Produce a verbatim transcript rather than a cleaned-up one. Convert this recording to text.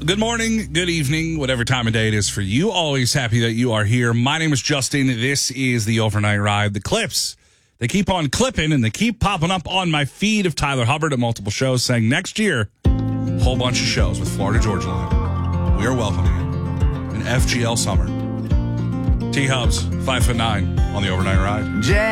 good morning, good evening, whatever time of day it is for you. Always happy that you are here. My name is Justin. This is the Overnight Ride. The clips, they keep on clipping and they keep popping up on my feed of Tyler Hubbard at multiple shows saying next year, a whole bunch of shows with Florida Georgia Line. We are welcoming it. An F G L summer. T-Hubs, five foot nine on the Overnight Ride.